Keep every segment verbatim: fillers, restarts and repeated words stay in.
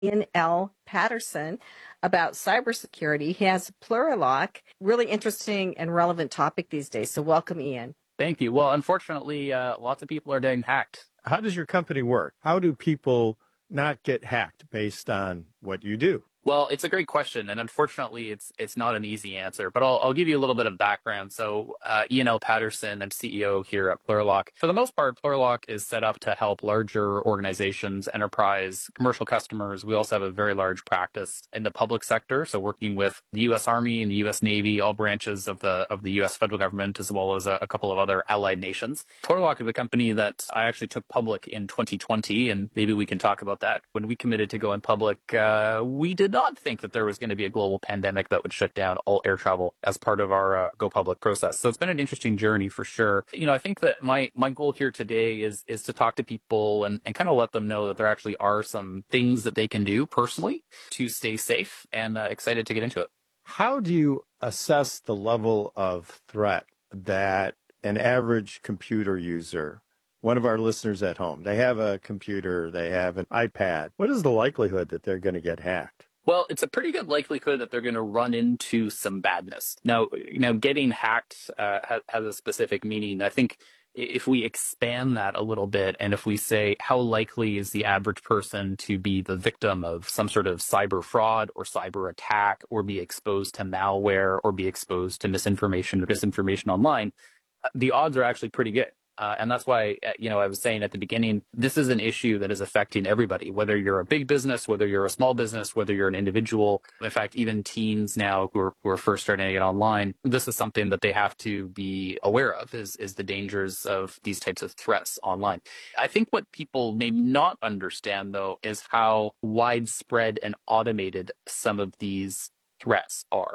Ian L. Patterson about cybersecurity. He has Plurilock, really interesting and relevant topic these days. So welcome, Ian. Thank you. Well, unfortunately, uh, lots of people are getting hacked. How does your company work? How do people not get hacked based on what you do? Well, it's a great question, and unfortunately, it's it's not an easy answer. But I'll I'll give you a little bit of background. So, uh, Ian L. Patterson, I'm C E O here at Plurilock. For the most part, Plurilock is set up to help larger organizations, enterprise, commercial customers. We also have a very large practice in the public sector, so working with the U S Army and the U S Navy, all branches of the of the U S federal government, as well as a, a couple of other allied nations. Plurilock is a company that I actually took public in twenty twenty, and maybe we can talk about that. When we committed to going public, uh, we did not think that there was going to be a global pandemic that would shut down all air travel as part of our uh, go public process. So it's been an interesting journey for sure. You know, I think that my my goal here today is is to talk to people and, and kind of let them know that there actually are some things that they can do personally to stay safe, and uh, excited to get into it. How do you assess the level of threat that an average computer user, one of our listeners at home, they have a computer, they have an iPad. What is the likelihood that they're going to get hacked? Well, it's a pretty good likelihood that they're going to run into some badness. Now, you know, getting hacked uh, has, has a specific meaning. I think if we expand that a little bit, and if we say how likely is the average person to be the victim of some sort of cyber fraud or cyber attack, or be exposed to malware, or be exposed to misinformation or disinformation online, the odds are actually pretty good. Uh, and that's why, you know, I was saying at the beginning, this is an issue that is affecting everybody, whether you're a big business, whether you're a small business, whether you're an individual. In fact, even teens now who are, who are first starting to get online, this is something that they have to be aware of, is, is the dangers of these types of threats online. I think what people may not understand, though, is how widespread and automated some of these threats are.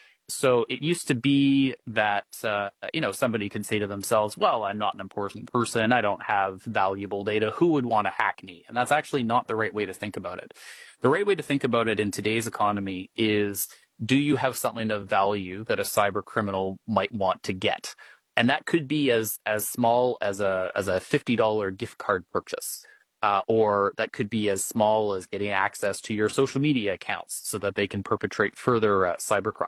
So it used to be that, uh, you know, somebody could say to themselves, well, I'm not an important person. I don't have valuable data. Who would want to hack me? And that's actually not the right way to think about it. The right way to think about it in today's economy is, do you have something of value that a cyber criminal might want to get? And that could be as as small as a as a fifty dollars gift card purchase. Uh, or that could be as small as getting access to your social media accounts so that they can perpetrate further uh, cybercrime.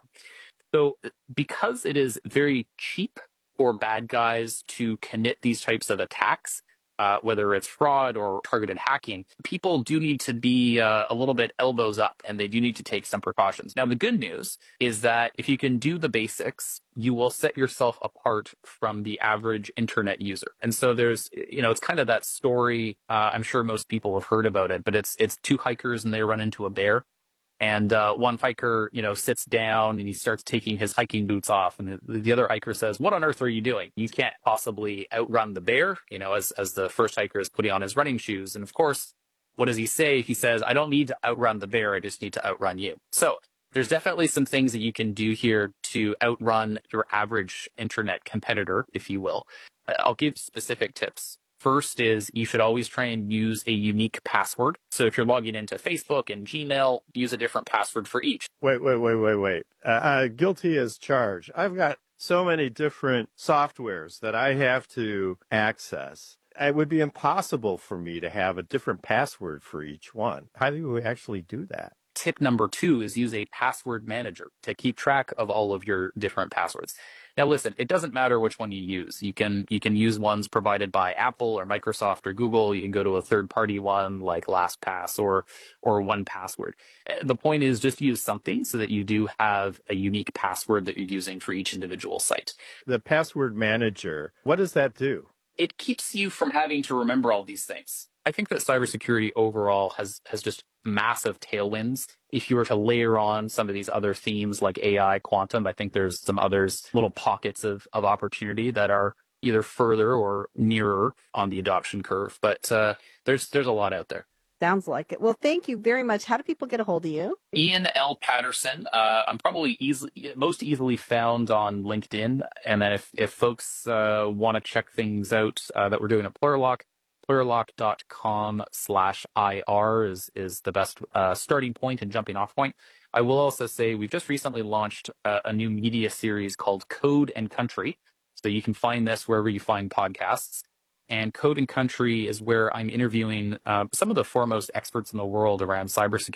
So because it is very cheap for bad guys to commit these types of attacks, uh, whether it's fraud or targeted hacking, people do need to be uh, a little bit elbows up, and they do need to take some precautions. Now, the good news is that if you can do the basics, you will set yourself apart from the average internet user. And so there's, you know, it's kind of that story. Uh, I'm sure most people have heard about it, but it's it's two hikers and they run into a bear. And uh, one hiker, you know, sits down and he starts taking his hiking boots off. And the, the other hiker says, what on earth are you doing? You can't possibly outrun the bear, you know, as, as the first hiker is putting on his running shoes. And of course, what does he say? He says, I don't need to outrun the bear. I just need to outrun you. So there's definitely some things that you can do here to outrun your average internet competitor, if you will. I'll give specific tips. First is you should always try and use a unique password. So if you're logging into Facebook and Gmail, use a different password for each. Wait, wait, wait, wait, wait. Uh, uh, guilty as charged. I've got so many different softwares that I have to access. It would be impossible for me to have a different password for each one. How do you actually do that? Tip number two is use a password manager to keep track of all of your different passwords. Now, listen, it doesn't matter which one you use. You can you can use ones provided by Apple or Microsoft or Google. You can go to a third-party one like LastPass or or one Password. The point is just use something so that you do have a unique password that you're using for each individual site. The password manager, what does that do? It keeps you from having to remember all these things. I think that cybersecurity overall has has just massive tailwinds. If you were to layer on some of these other themes like A I, quantum, I think there's some others, little pockets of, of opportunity that are either further or nearer on the adoption curve. But uh, there's there's a lot out there. Sounds like it. Well, thank you very much. How do people get a hold of you? Ian L. Patterson. Uh, I'm probably easily most easily found on LinkedIn. And then if, if folks uh, want to check things out uh, that we're doing at Plurilock, plurilock.com slash IR is, is the best uh, starting point and jumping off point. I will also say we've just recently launched a, a new media series called Code and Country. So you can find this wherever you find podcasts. And Code and Country is where I'm interviewing uh, some of the foremost experts in the world around cybersecurity